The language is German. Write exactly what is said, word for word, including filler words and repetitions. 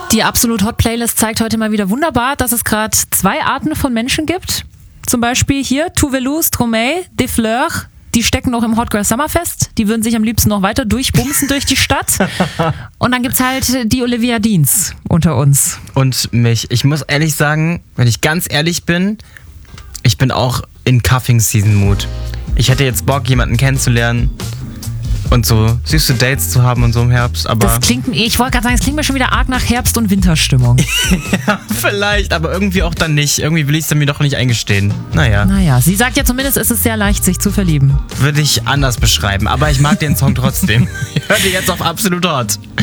Die Absolut Hot Playlist zeigt heute mal wieder wunderbar, dass es gerade zwei Arten von Menschen gibt. Zum Beispiel hier Tuvalu, Stromae, Des Fleurs. Die stecken noch im Hot Girl Summer fest. Die würden sich am liebsten noch weiter durchbumsen durch die Stadt. Und dann gibt's halt die Olivia Deans unter uns. Und mich. Ich muss ehrlich sagen, wenn ich ganz ehrlich bin, ich bin auch in Cuffing-Season-Mood. Ich hätte jetzt Bock, jemanden kennenzulernen und so süße Dates zu haben und so im Herbst, aber... Das klingt, ich wollte gerade sagen, es klingt mir schon wieder arg nach Herbst- und Winterstimmung. Ja, vielleicht, aber irgendwie auch dann nicht. Irgendwie will ich es dann mir doch nicht eingestehen. Naja. Naja, sie sagt ja zumindest, es ist sehr leicht, sich zu verlieben. Würde ich anders beschreiben, aber ich mag den Song trotzdem. Ich höre die jetzt auf Absolut Hot.